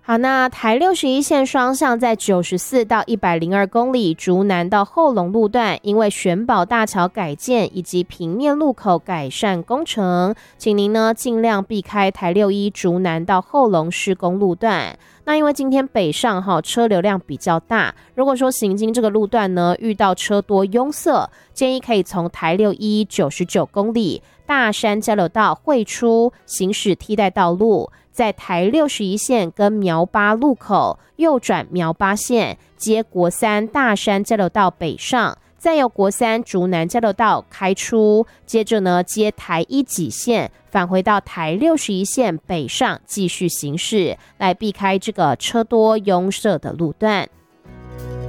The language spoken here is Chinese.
好，那台61线双向在94到102公里竹南到后龙路段，因为玄宝大桥改建以及平面路口改善工程，请您呢尽量避开台61竹南到后龙施工路段。那因为今天北上车流量比较大，如果说行经这个路段呢遇到车多拥塞，建议可以从台61 99公里大山交流道汇出行驶替代道路，在台61线跟苗八路口右转苗八线，接国三大山交流道北上，再由国三竹南交流道开出，接着呢接台一己线返回到台61线北上继续行驶，来避开这个车多拥塞的路段。